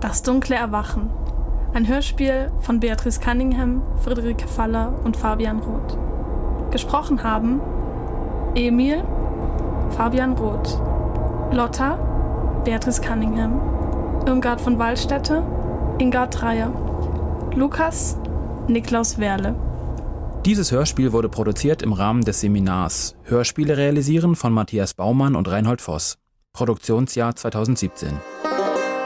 Das dunkle Erwachen. Ein Hörspiel von Beatrice Cunningham, Friederike Faller und Fabian Roth. Gesprochen haben Emil, Fabian Roth, Lotta, Beatrice Cunningham, Irmgard von Wallstätte, Ingard Dreier, Lukas, Niklaus Werle. Dieses Hörspiel wurde produziert im Rahmen des Seminars Hörspiele realisieren von Matthias Baumann und Reinhold Voss. Produktionsjahr 2017.